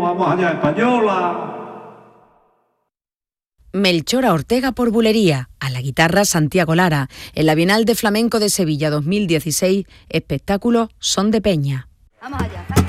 vamos allá, española. Melchora Ortega por bulería, a la guitarra Santiago Lara, en la Bienal de Flamenco de Sevilla 2016, espectáculo Son de Peña. Vamos allá.